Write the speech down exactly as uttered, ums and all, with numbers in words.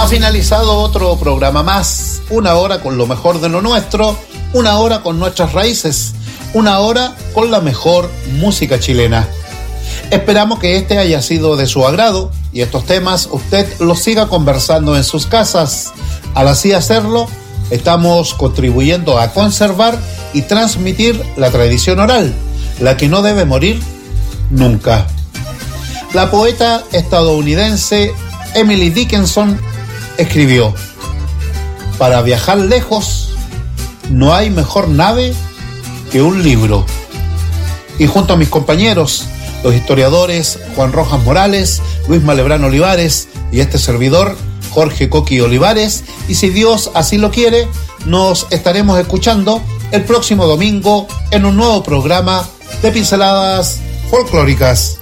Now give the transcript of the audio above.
finalizado otro programa más, una hora con lo mejor de lo nuestro, una hora con nuestras raíces, una hora con la mejor música chilena. Esperamos que este haya sido de su agrado y estos temas usted los siga conversando en sus casas. Al así hacerlo, estamos contribuyendo a conservar y transmitir la tradición oral, la que no debe morir nunca. La poeta estadounidense Emily Dickinson escribió: para viajar lejos no hay mejor nave que un libro. Y junto a mis compañeros, los historiadores Juan Rojas Morales, Luis Malebrán Olivares y este servidor, Jorge Coqui Olivares, y si Dios así lo quiere, nos estaremos escuchando el próximo domingo en un nuevo programa de Pinceladas Folclóricas.